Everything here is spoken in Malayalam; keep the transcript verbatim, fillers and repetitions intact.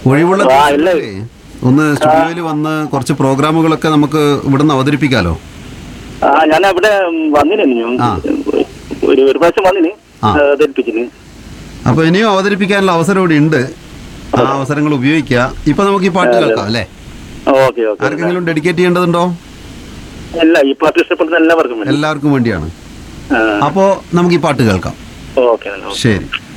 ഒഴിവുള്ള ദിവസങ്ങളിലേ ഒന്ന് സ്റ്റുഡിയോയിൽ വന്ന് കുറച്ച് പ്രോഗ്രാമുകളൊക്കെ നമുക്ക് ഇവിടുന്ന് അവതരിപ്പിക്കാലോ. ആ ഞാൻ അവിടെ വന്നിന് ആ. ഒരു ഒരു പ്രാവശ്യം വന്നിന് ആ. അവതരിപ്പിച്ചിന്. അപ്പൊ ഇനിയും അവതരിപ്പിക്കാനുള്ള അവസരം ഇവിടെ ഉണ്ട്. ആ അവസരങ്ങൾ ഉപയോഗിക്കുക. ഇപ്പൊ നമുക്ക് ഈ പാട്ട് കേൾക്കാം അല്ലേ? Okay okay. ആർക്കെങ്കിലും ഡെഡിക്കേറ്റ് ചെയ്യേണ്ടതുണ്ടോ? അല്ല, ഈ പാട്ട് ഇഷ്ടപ്പെടുന്ന എല്ലാവർക്കും വേണ്ടി. എല്ലാവർക്കും വേണ്ടിയാണ്. ആ. അപ്പോ നമുക്ക് ഈ പാട്ട് കേൾക്കാം. ഓക്കെ. ശരി.